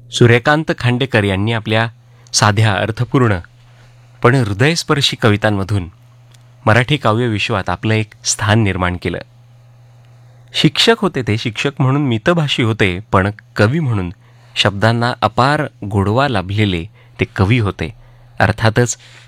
सूर्यकांत खांडेकर यांनी आपल्या साध्या अर्थपूर्ण पण हृदयस्पर्शी कवितांमधून मराठी काव्यविश्वात आपलं एक स्थान निर्माण केलं. शिक्षक होते ते, शिक्षक म्हणून मितभाषी होते, पण कवी म्हणून शब्दांना अपार गोडवा लाभलेले ते कवी होते. अर्थातच